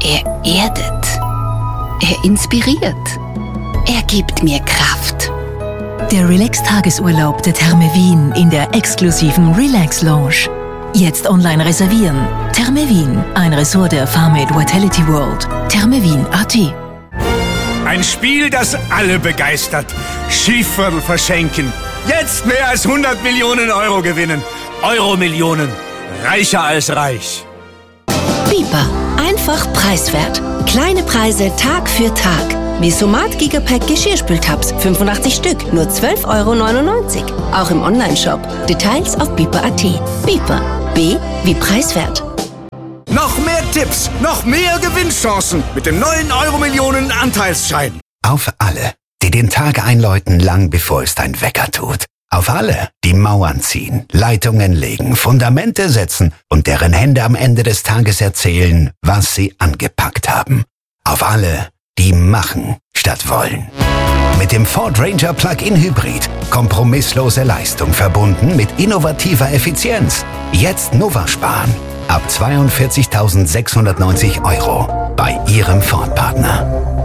Er erdet. Er inspiriert. Er gibt mir Kraft. Der Relax-Tagesurlaub der Therme Wien in der exklusiven Relax Lounge. Jetzt online reservieren. Therme Wien, ein Ressort der Farmate Vitality World. thermewien.at. Ein Spiel, das alle begeistert. Schieferl verschenken. Jetzt mehr als 100 Millionen Euro gewinnen. Euro-Millionen. Reicher als reich. Bieper. Einfach preiswert. Kleine Preise Tag für Tag. Wie Somat Gigapack Geschirrspültabs. 85 Stück. Nur 12,99 €. Auch im Onlineshop. Details auf bieper.at. Bieper. B wie preiswert. Noch mehr Tipps, noch mehr Gewinnchancen mit dem neuen Euro-Millionen Anteilsschein. Auf alle, die den Tag einläuten, lang bevor es dein Wecker tut. Auf alle, die Mauern ziehen, Leitungen legen, Fundamente setzen und deren Hände am Ende des Tages erzählen, was sie angepackt haben. Auf alle, die machen statt wollen. Mit dem Ford Ranger Plug-in Hybrid. Kompromisslose Leistung verbunden mit innovativer Effizienz. Jetzt Nova sparen. Ab 42.690 € bei Ihrem Ford-Partner.